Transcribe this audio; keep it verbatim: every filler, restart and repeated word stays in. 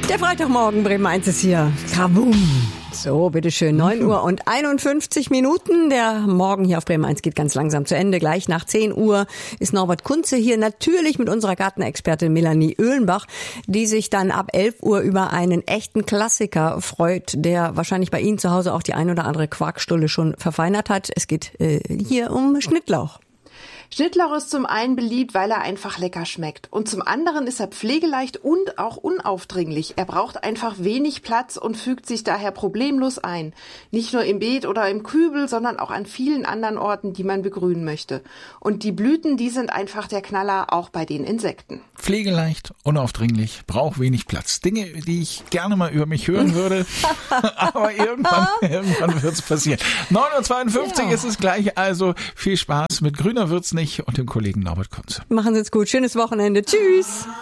Der Freitagmorgen, Bremen eins ist hier. Kabum. So, bitteschön, neun Uhr und einundfünfzig Minuten. Der Morgen hier auf Bremen eins geht ganz langsam zu Ende. Gleich nach zehn Uhr ist Norbert Kunze hier, natürlich mit unserer Gartenexpertin Melanie Oehlenbach, die sich dann ab elf Uhr über einen echten Klassiker freut, der wahrscheinlich bei Ihnen zu Hause auch die ein oder andere Quarkstulle schon verfeinert hat. Es geht äh, hier um Schnittlauch. Schnittlauch ist zum einen beliebt, weil er einfach lecker schmeckt. Und zum anderen ist er pflegeleicht und auch unaufdringlich. Er braucht einfach wenig Platz und fügt sich daher problemlos ein. Nicht nur im Beet oder im Kübel, sondern auch an vielen anderen Orten, die man begrünen möchte. Und die Blüten, die sind einfach der Knaller, auch bei den Insekten. Pflegeleicht, unaufdringlich, braucht wenig Platz. Dinge, die ich gerne mal über mich hören würde. Aber irgendwann, irgendwann wird es passieren. neun Uhr zweiundfünfzig ja. Ist es gleich, also viel Spaß mit Grüner wird's nicht und dem Kollegen Norbert Kunze. Machen Sie es gut. Schönes Wochenende. Tschüss.